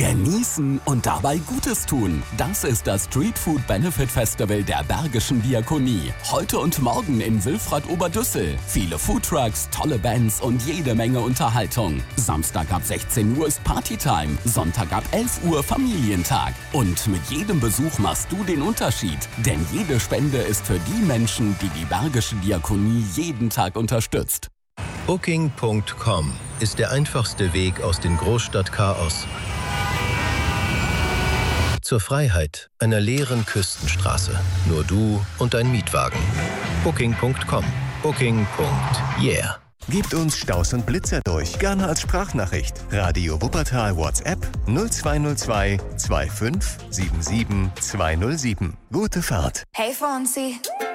Genießen und dabei Gutes tun. Das ist das Street Food Benefit Festival der Bergischen Diakonie. Heute und morgen in Wilfrath-Oberdüssel. Viele Foodtrucks, tolle Bands und jede Menge Unterhaltung. Samstag ab 16 Uhr ist Partytime. Sonntag ab 11 Uhr Familientag. Und mit jedem Besuch machst du den Unterschied. Denn jede Spende ist für die Menschen, die die Bergische Diakonie jeden Tag unterstützt. Booking.com ist der einfachste Weg aus dem Großstadtchaos zur Freiheit einer leeren Küstenstraße. Nur du und dein Mietwagen. Booking.com. Booking.yeah. Gebt uns Staus und Blitzer durch. Gerne als Sprachnachricht. Radio Wuppertal WhatsApp 0202 25 77 207. Gute Fahrt. Hey Fonsi.